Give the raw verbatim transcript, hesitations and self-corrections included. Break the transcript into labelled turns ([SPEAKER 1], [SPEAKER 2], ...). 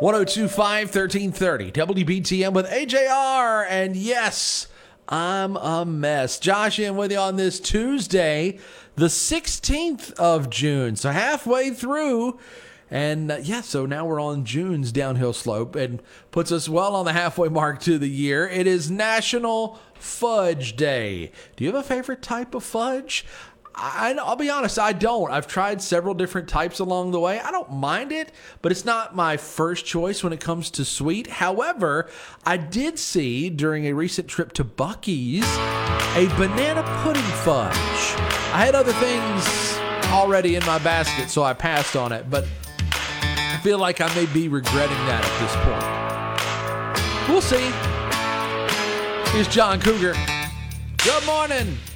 [SPEAKER 1] one oh two point five, thirteen thirty W B T M with A J R. And yes, I'm a mess. Josh in with you on this Tuesday, the sixteenth of June. So halfway through. And uh, yeah, so now we're on June's downhill slope and puts us well on the halfway mark to the year. It is National Fudge Day. Do you have a favorite type of fudge? I, I'll be honest, I don't. I've tried several different types along the way. I don't mind it, but it's not my first choice when it comes to sweet. However, I did see during a recent trip to Buc-ee's a banana pudding fudge. I had other things already in my basket, so I passed on it, but I feel like I may be regretting that at this point. We'll see. Here's John Cougar. Good morning.